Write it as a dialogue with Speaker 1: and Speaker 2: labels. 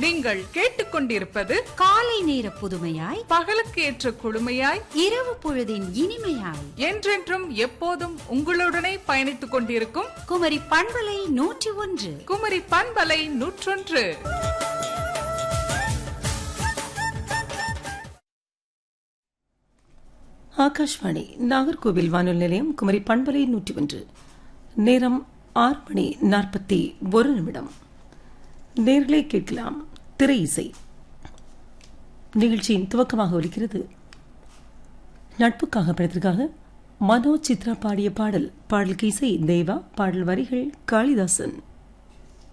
Speaker 1: நீங்கள் கேட்டுக்கொண்டிருப்பது
Speaker 2: காலை நேர புதுமையாய்,
Speaker 1: பகலுக்கு ஏற்ற குழுமையாய்,
Speaker 2: இரவு பொழுதின் இனிமையாய்,
Speaker 1: என்றென்றும் எப்போதும் உங்களுடனே பயணித்துக் கொண்டிருக்கும்
Speaker 2: குமரி பண்பலை 101.
Speaker 1: குமரி பண்பலை 101.
Speaker 3: ஆகாஷ்வாணி நாகர்கோவில் வானொலி நிலையம், குமரி பண்பலை 101. நேரம் 6:41. நேர்களே கேட்கலாம் திரை இசை. நிகழ்ச்சியின் துவக்கமாக ஒலிக்கிறது நட்புக்காக படத்திற்காக மனோஜ் சித்ரா பாடிய பாடல். பாடலுக்கு இசை தேவா, பாடல் வரிகள் காளிதாசன்.